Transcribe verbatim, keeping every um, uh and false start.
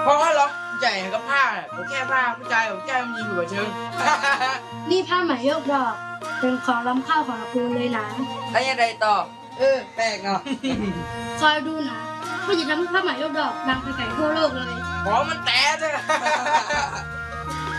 เพราะว่าล็อกใหญ่กับผ้าผมแค่ผ้าผู้ชายผมแก้มยิงอยู่กับเชิงนี่ผ้าไหมยกดอกเป็นของล้ำค่าของละปูนเลยนะแล้วยังไงต่อเออแปลกเนาะคอยดูนะว่าจะทำผ้าไหมยกดอกดังไปไกลทั่วโลกเลยขอมันแตะเลย